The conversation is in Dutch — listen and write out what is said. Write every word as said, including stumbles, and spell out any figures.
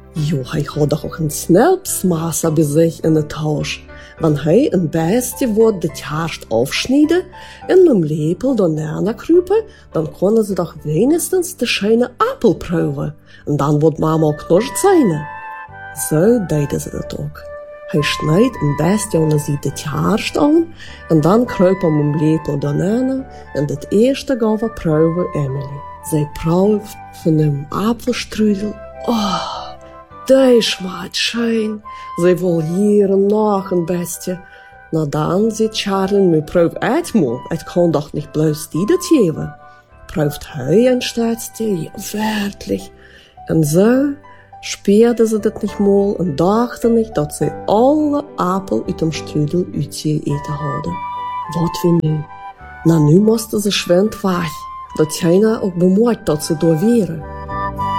Jo, hij had toch ook een snelpsmassa bij zich in het huis. Wanneer hij een beestje wordt dit haast afsnijden en een lepel daarna kruipen, dan konden ze toch wenigstens de schijne appel proeven. En dan wordt mama ook knort zijn. Zo deden ze dat ook. Hij snijdt een beestje onder zich dit haast aan en dan kruipt hem een lepel daarna en het eerste gaf we proeven Emily. Zij proeft van een appelstrudel. Oh! Die schmaakt schijn. Zij wil hier en nog een bestje. Na dan zit Charlie me proef uitmoe. Het kan doch niet bloos die dat geven. Proeft hij een staatje, ja, werkelijk. En zo speerden ze dat niet mal en dachten niet dat zij alle appel uit dem strudel uitgegeten hadden. Wat we nu? Nou, nu moesten ze schwend weg. Dat keiner ook bemoeit dat ze door waren.